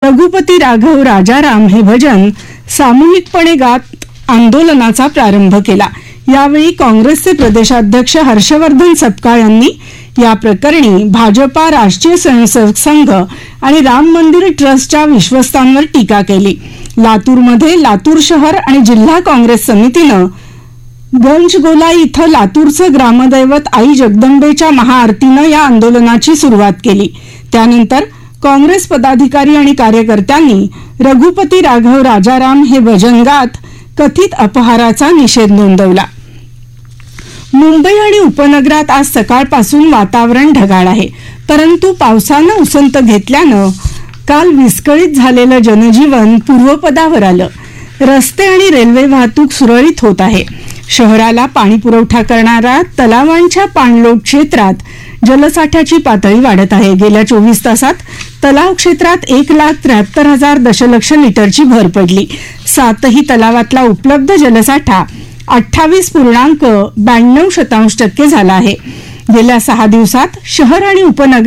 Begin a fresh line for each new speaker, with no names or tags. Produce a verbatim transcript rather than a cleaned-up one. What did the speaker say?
रघुपती राघव राजाराम हे भजन सामूहिकपणे गात आंदोलनाचा प्रारंभ केला। यावेळी काँग्रेसचे प्रदेशाध्यक्ष हर्षवर्धन सपकाळ यांनी या प्रकरणी भाजपा, राष्ट्रीय स्वयंसेवक संघ आणि राम मंदिर ट्रस्टच्या विश्वस्तांवर टीका केली। लातूरमध्ये लातूर शहर आणि जिल्हा काँग्रेस समितीनं गंजगोलाई इथं लातूरचं ग्रामदैवत आई जगदंबेच्या महाआरतीनं या आंदोलनाची सुरुवात केली। त्यानंतर काँग्रेस पदाधिकारी आणि कार्यकर्त्यांनी रघुपती राघव राजाराम हे भजन गात कथित अपहाराचा निषेध नोंदवला। मुंबई आणि उपनगरात आज सकाळपासून वातावरण ढगाळ आहे, परंतु पावसानं उसंत घेतल्यानं काल विस्कळीत झालेलं जनजीवन पूर्वपदावर आलं। रस्ते आणि रेल्वे वाहतूक सुरळीत होत आहे। शहराला पाणी पुरवठा करणाऱ्या तलावांच्या पाणलोट क्षेत्रात जलसाठ्याची पातळी वाढत आहे। गेल्या चोवीस तासात तलाव क्षेत्रात एक लाख त्र्याहत्तर हजार दशलक्ष लिटरची भर पडली। सातही तलावातला उपलब्ध जलसाठा अठ्ठावीस पूर्णांक ब्याण्णव शतांश टक्के झाला आहे। गेल्या सहा दिवसात शहर आणि उपनगर